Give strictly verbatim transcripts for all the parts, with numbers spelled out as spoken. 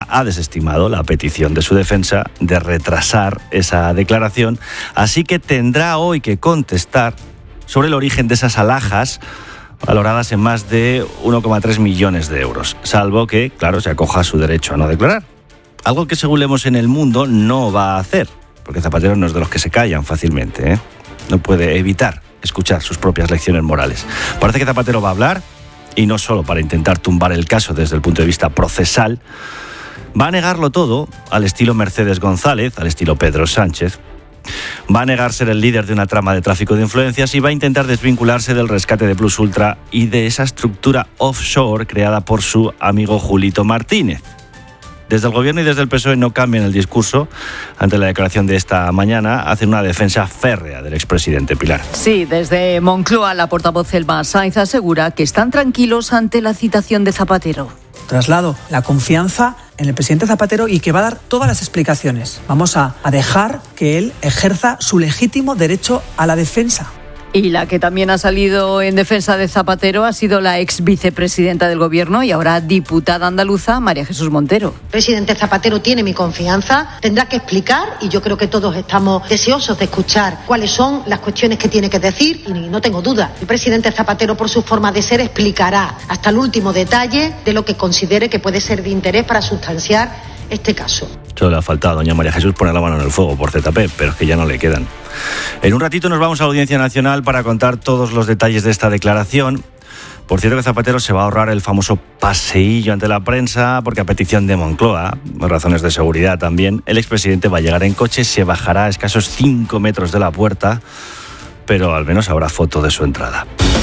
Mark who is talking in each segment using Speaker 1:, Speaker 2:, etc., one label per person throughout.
Speaker 1: ha desestimado la petición de su defensa de retrasar esa declaración, así que tendrá hoy que contestar sobre el origen de esas alhajas valoradas en más de uno coma tres millones de euros, salvo que, claro, se acoja a su derecho a no declarar. Algo que, según leemos en El Mundo, no va a hacer, porque Zapatero no es de los que se callan fácilmente, ¿eh? No puede evitar escuchar sus propias lecciones morales. Parece que Zapatero va a hablar, y no solo para intentar tumbar el caso desde el punto de vista procesal, va a negarlo todo al estilo Mercedes González, al estilo Pedro Sánchez. Va a negar ser el líder de una trama de tráfico de influencias y va a intentar desvincularse del rescate de Plus Ultra y de esa estructura offshore creada por su amigo Julito Martínez. Desde el Gobierno y desde el P S O E no cambian el discurso. Ante la declaración de esta mañana, hacen una defensa férrea del expresidente Pilar.
Speaker 2: Sí, desde Moncloa, la portavoz Elma Sainz asegura que están tranquilos ante la citación de Zapatero.
Speaker 3: Traslado la confianza en el presidente Zapatero y que va a dar todas las explicaciones. Vamos a, a dejar que él ejerza su legítimo derecho a la defensa.
Speaker 2: Y la que también ha salido en defensa de Zapatero ha sido la ex vicepresidenta del Gobierno y ahora diputada andaluza, María Jesús Montero.
Speaker 4: El presidente Zapatero tiene mi confianza, tendrá que explicar, y yo creo que todos estamos deseosos de escuchar cuáles son las cuestiones que tiene que decir, y no tengo duda. El presidente Zapatero, por su forma de ser, explicará hasta el último detalle de lo que considere que puede ser de interés para sustanciar este caso.
Speaker 1: Solo le ha faltado a doña María Jesús poner la mano en el fuego por Z P, pero es que ya no le quedan. En un ratito nos vamos a la Audiencia Nacional para contar todos los detalles de esta declaración. Por cierto, que Zapatero se va a ahorrar el famoso paseillo ante la prensa, porque a petición de Moncloa, por razones de seguridad también, el expresidente va a llegar en coche, se bajará a escasos cinco metros de la puerta, pero al menos habrá foto de su entrada.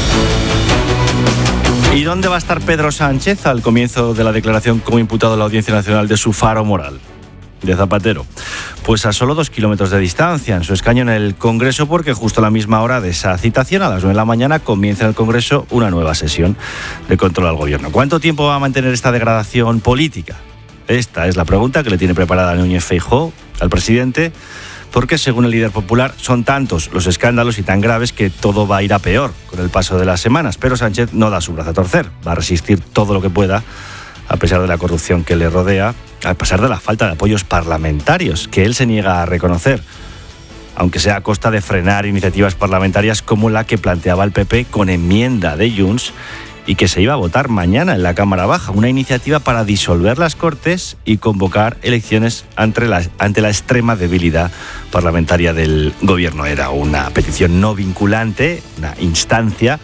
Speaker 1: ¿Y dónde va a estar Pedro Sánchez al comienzo de la declaración como imputado en la Audiencia Nacional de su faro moral, de Zapatero? Pues a solo dos kilómetros de distancia, en su escaño en el Congreso, porque justo a la misma hora de esa citación, a las nueve de la mañana, comienza en el Congreso una nueva sesión de control al Gobierno. ¿Cuánto tiempo va a mantener esta degradación política? Esta es la pregunta que le tiene preparada Núñez Feijóo al presidente, porque según el líder popular son tantos los escándalos y tan graves que todo va a ir a peor con el paso de las semanas. Pero Sánchez no da su brazo a torcer, va a resistir todo lo que pueda, a pesar de la corrupción que le rodea, a pesar de la falta de apoyos parlamentarios que él se niega a reconocer, aunque sea a costa de frenar iniciativas parlamentarias como la que planteaba el P P con enmienda de Junts y que se iba a votar mañana en la Cámara Baja, una iniciativa para disolver las Cortes y convocar elecciones ante la, ante la extrema debilidad parlamentaria del Gobierno. Era una petición no vinculante, una instancia,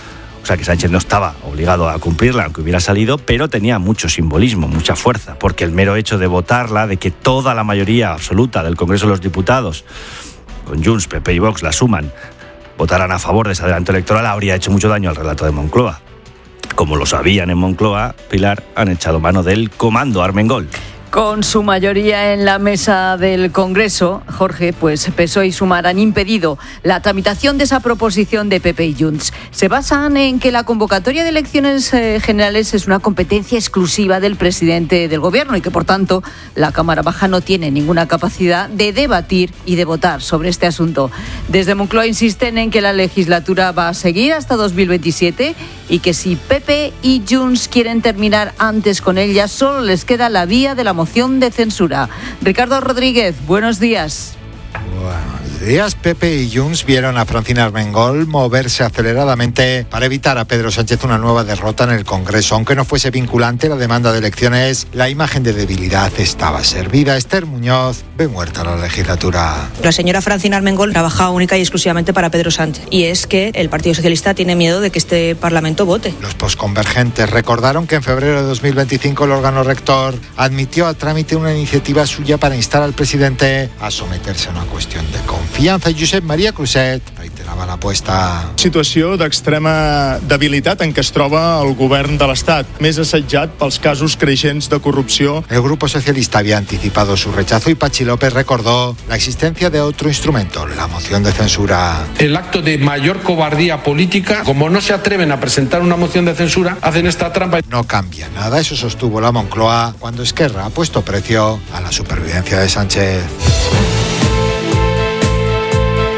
Speaker 1: o sea que Sánchez no estaba obligado a cumplirla, aunque hubiera salido, pero tenía mucho simbolismo, mucha fuerza, porque el mero hecho de votarla, de que toda la mayoría absoluta del Congreso de los Diputados, con Junts, P P y Vox, la suman, votaran a favor de ese adelanto electoral, habría hecho mucho daño al relato de Moncloa. Como lo sabían en Moncloa, Pilar, han echado mano del comando Armengol.
Speaker 2: Con su mayoría en la mesa del Congreso, Jorge, pues P S O E y Sumar han impedido la tramitación de esa proposición de P P y Junts. Se basan en que la convocatoria de elecciones eh, generales es una competencia exclusiva del presidente del Gobierno y que, por tanto, la Cámara Baja no tiene ninguna capacidad de debatir y de votar sobre este asunto. Desde Moncloa insisten en que la legislatura va a seguir hasta dos mil veintisiete y que si P P y Junts quieren terminar antes con ella, solo les queda la vía de la moción de censura. Ricardo Rodríguez, buenos días.
Speaker 5: Buenos días. P P y Junts vieron a Francina Armengol moverse aceleradamente para evitar a Pedro Sánchez una nueva derrota en el Congreso. Aunque no fuese vinculante la demanda de elecciones, la imagen de debilidad estaba servida. Esther Muñoz ve muerta la legislatura.
Speaker 6: La señora Francina Armengol trabaja única y exclusivamente para Pedro Sánchez. Y es que el Partido Socialista tiene miedo de que este Parlamento vote.
Speaker 5: Los posconvergentes recordaron que en febrero de dos mil veinticinco el órgano rector admitió a trámite una iniciativa suya para instar al presidente a someterse a una cuestión de confianza. Josep María Cruzet reiterava l'aposta.
Speaker 7: Situació d'extrema debilitat en què es troba el govern de l'Estat, més assetjat pels casos creixents de corrupció.
Speaker 5: El Grupo Socialista había anticipado su rechazo y Pachi López recordó la existencia de otro instrumento, la moción de censura.
Speaker 8: El acto de mayor cobardía política, como no se atreven a presentar una moción de censura, hacen esta trampa.
Speaker 5: No cambia nada, eso sostuvo la Moncloa cuando Esquerra ha puesto precio a la supervivencia de Sánchez.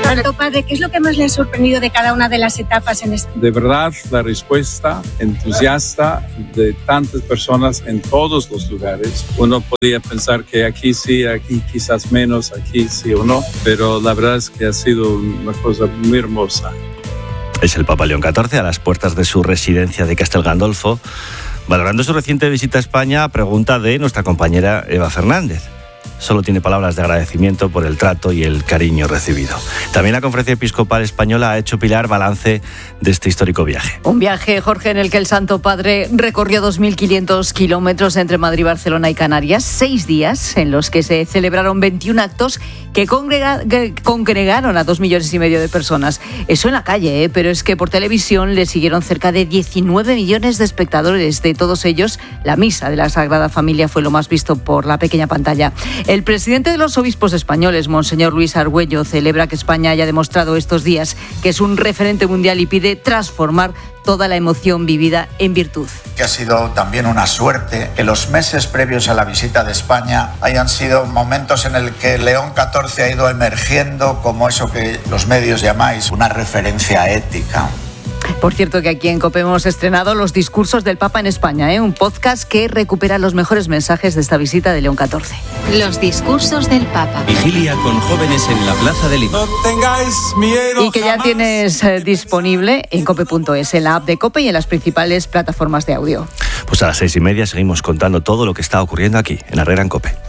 Speaker 9: Santo Padre, ¿qué es lo que más le ha sorprendido de cada una de las etapas en este?
Speaker 10: De verdad, la respuesta entusiasta de tantas personas en todos los lugares. Uno podía pensar que aquí sí, aquí quizás menos, aquí sí o no, pero la verdad es que ha sido una cosa muy hermosa.
Speaker 1: Es el Papa León catorce a las puertas de su residencia de Castel Gandolfo, valorando su reciente visita a España a pregunta de nuestra compañera Eva Fernández. Solo tiene palabras de agradecimiento por el trato y el cariño recibido. También la Conferencia Episcopal Española ha hecho Pilar balance de este histórico viaje.
Speaker 2: Un viaje, Jorge, en el que el Santo Padre recorrió dos mil quinientos kilómetros entre Madrid, Barcelona y Canarias, seis días en los que se celebraron veintiún actos que, congrega, que congregaron a dos millones y medio de personas. Eso en la calle, ¿eh? Pero es que por televisión le siguieron cerca de diecinueve millones de espectadores. De todos ellos, la misa de la Sagrada Familia fue lo más visto por la pequeña pantalla. El presidente de los obispos españoles, Monseñor Luis Argüello, celebra que España haya demostrado estos días que es un referente mundial y pide transformar toda la emoción vivida en virtud.
Speaker 11: Que ha sido también una suerte que los meses previos a la visita de España hayan sido momentos en el que León catorce ha ido emergiendo como eso que los medios llamáis una referencia ética.
Speaker 2: Por cierto, que aquí en COPE hemos estrenado Los discursos del Papa en España, ¿eh? Un podcast que recupera los mejores mensajes de esta visita de León catorce.
Speaker 12: Los discursos del Papa.
Speaker 13: Vigilia con jóvenes en la Plaza de Lima.
Speaker 2: No tengáis miedo. Y que ya tienes eh, disponible en cope punto es, en la app de COPE y en las principales plataformas de audio.
Speaker 1: Pues a las seis y media seguimos contando todo lo que está ocurriendo aquí, en Herrera en COPE.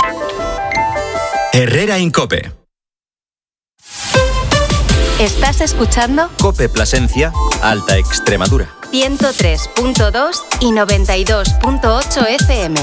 Speaker 13: Herrera en COPE.
Speaker 12: ¿Estás escuchando?
Speaker 13: COPE Plasencia, Alta Extremadura.
Speaker 12: ciento tres punto dos y noventa y dos punto ocho F M.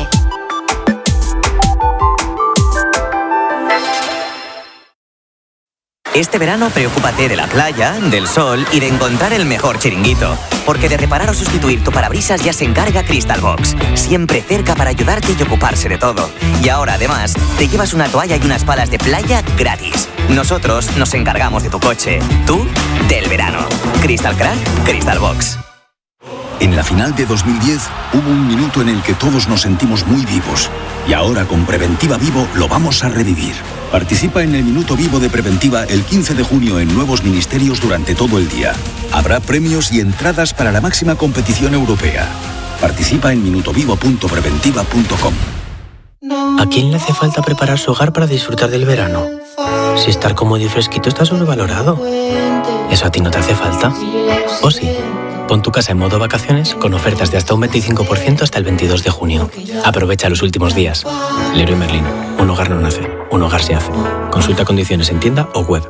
Speaker 14: Este verano preocúpate de la playa, del sol y de encontrar el mejor chiringuito. Porque de reparar o sustituir tu parabrisas ya se encarga Crystalbox. Siempre cerca para ayudarte y ocuparse de todo. Y ahora, además, te llevas una toalla y unas palas de playa gratis. Nosotros nos encargamos de tu coche. Tú, del verano. Crystal Crack, Crystalbox.
Speaker 15: En la final de dos mil diez hubo un minuto en el que todos nos sentimos muy vivos. Y ahora con Preventiva Vivo lo vamos a revivir. Participa en el Minuto Vivo de Preventiva el quince de junio en nuevos ministerios durante todo el día. Habrá premios y entradas para la máxima competición europea. Participa en minutovivo punto preventiva punto com.
Speaker 16: ¿A quién le hace falta preparar su hogar para disfrutar del verano? Si estar cómodo y fresquito está sobrevalorado. ¿Eso a ti no te hace falta? ¿O sí? Pon tu casa en modo vacaciones con ofertas de hasta un veinticinco por ciento hasta el veintidós de junio. Aprovecha los últimos días. Leroy Merlin. Un hogar no nace, un hogar se hace. Consulta condiciones en tienda o web.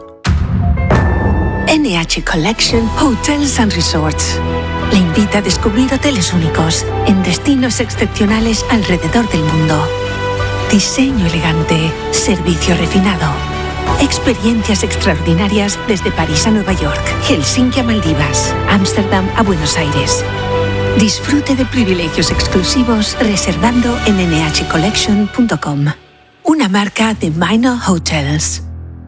Speaker 17: N H Collection Hotels and Resorts le invita a descubrir hoteles únicos en destinos excepcionales alrededor del mundo. Diseño elegante, servicio refinado. Experiencias extraordinarias desde París a Nueva York, Helsinki a Maldivas, Ámsterdam a Buenos Aires. Disfrute de privilegios exclusivos reservando en ene hache collection punto com. Una marca de Minor Hotels.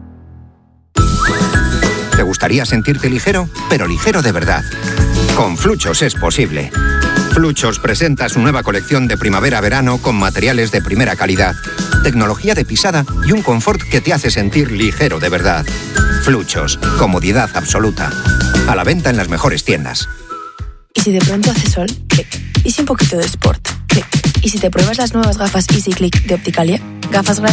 Speaker 18: ¿Te gustaría sentirte ligero? Pero ligero de verdad. Con Fluchos es posible. Fluchos presenta su nueva colección de primavera-verano con materiales de primera calidad, tecnología de pisada y un confort que te hace sentir ligero de verdad. Fluchos, comodidad absoluta. A la venta en las mejores tiendas.
Speaker 6: ¿Y si de pronto hace sol? Clic. ¿Y si un poquito de sport? Clic. ¿Y si te pruebas las nuevas gafas Easy Click de Opticalia? Gafas